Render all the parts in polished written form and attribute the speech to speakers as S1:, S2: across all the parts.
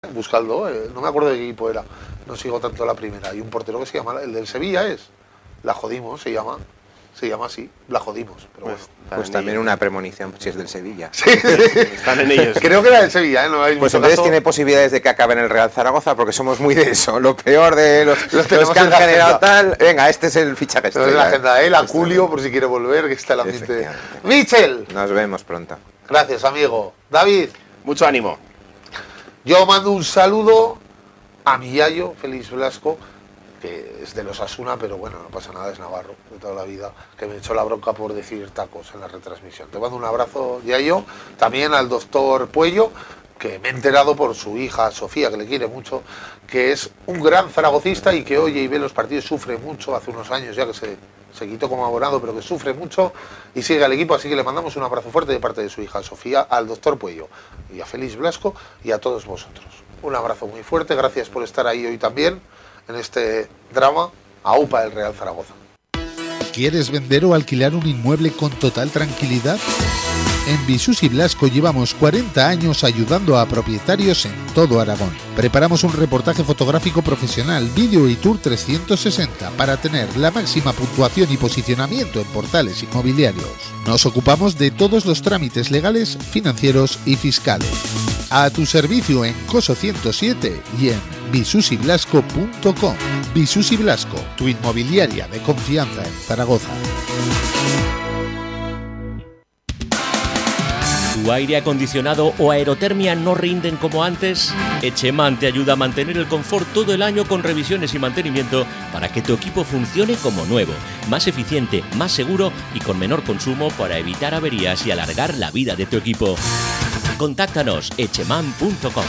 S1: Buscaldo, no me acuerdo de qué equipo era, no sigo tanto la primera. Hay un portero que se llama, el del Sevilla La Jodimos, se llama así, La Jodimos. Pero
S2: pues también una premonición si es del Sevilla.
S1: Sí.
S3: Están en ellos.
S1: Creo que era del Sevilla, ¿no?
S2: Pues entonces caso tiene posibilidades de que acabe en el Real Zaragoza, porque somos muy de eso. Lo peor de los que han generado tal. Venga, este es el fichaje.
S1: Este es la agenda, la Julio, por si quiere volver, que está el ambiente. Michel.
S2: Nos vemos pronto.
S1: Gracias, amigo. David.
S3: Mucho ánimo.
S1: Yo mando un saludo a mi yayo, Félix Blasco, que es de los Asuna, pero bueno, no pasa nada, es navarro de toda la vida, que me echó la bronca por decir tacos en la retransmisión. Te mando un abrazo, yayo. También al doctor Puello, que me he enterado por su hija Sofía, que le quiere mucho, que es un gran zaragocista y que oye y ve los partidos, sufre mucho, hace unos años ya que se quitó como abonado, pero que sufre mucho y sigue al equipo, así que le mandamos un abrazo fuerte de parte de su hija Sofía, al doctor Puello y a Félix Blasco y a todos vosotros. Un abrazo muy fuerte, gracias por estar ahí hoy también en este drama, AUPA del Real Zaragoza.
S4: ¿Quieres vender o alquilar un inmueble con total tranquilidad? En Visus y Blasco llevamos 40 años ayudando a propietarios en todo Aragón. Preparamos un reportaje fotográfico profesional, vídeo y tour 360 para tener la máxima puntuación y posicionamiento en portales inmobiliarios. Nos ocupamos de todos los trámites legales, financieros y fiscales. A tu servicio en Coso 107 y en visusyblasco.com. Visus y Blasco, tu inmobiliaria de confianza en Zaragoza.
S5: ¿Tu aire acondicionado o aerotermia no rinden como antes? Echeman te ayuda a mantener el confort todo el año con revisiones y mantenimiento para que tu equipo funcione como nuevo, más eficiente, más seguro y con menor consumo para evitar averías y alargar la vida de tu equipo. Contáctanos echeman.com.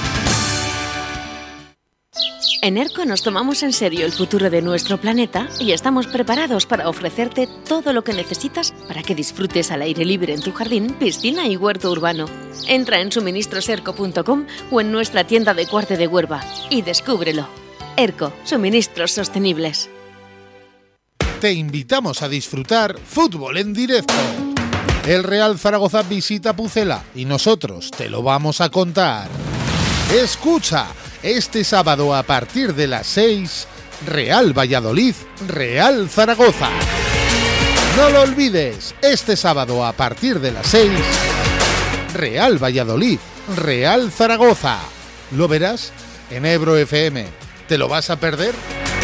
S6: En ERCO nos tomamos en serio el futuro de nuestro planeta y estamos preparados para ofrecerte todo lo que necesitas para que disfrutes al aire libre en tu jardín, piscina y huerto urbano. Entra en suministroserco.com o en nuestra tienda de Cuarte de Huerva y descúbrelo. ERCO, suministros sostenibles.
S4: Te invitamos a disfrutar fútbol en directo. El Real Zaragoza visita Pucela y nosotros te lo vamos a contar. Escucha. Este sábado a partir de las 6, Real Valladolid, Real Zaragoza. No lo olvides, este sábado a partir de las 6, Real Valladolid, Real Zaragoza. Lo verás en Ebro FM. ¿Te lo vas a perder?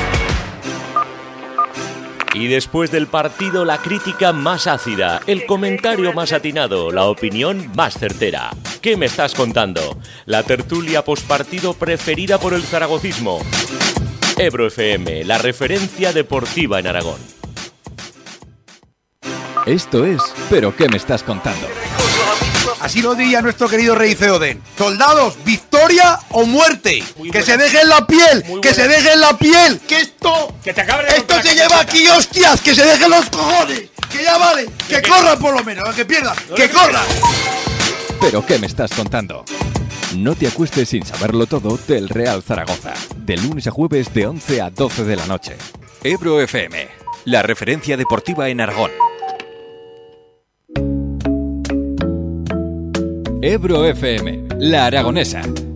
S5: Y después del partido, la crítica más ácida, el comentario más atinado, la opinión más certera. ¿Qué me estás contando? La tertulia postpartido preferida por el zaragocismo. Ebro FM, la referencia deportiva en Aragón.
S7: Esto es ¿Pero qué me estás contando?
S8: Así lo diría nuestro querido rey Theoden. Soldados, victoria o muerte. Que se dejen la piel, que se dejen la piel. Que esto se lleva aquí, hostias. Que se dejen los cojones. Que ya vale, que corran por lo menos, que pierdan, que corran.
S7: ¿Pero qué me estás contando? No te acuestes sin saberlo todo del Real Zaragoza. De lunes a jueves de 11 a 12 de la noche. Ebro FM, la referencia deportiva en Aragón. Ebro FM, la aragonesa.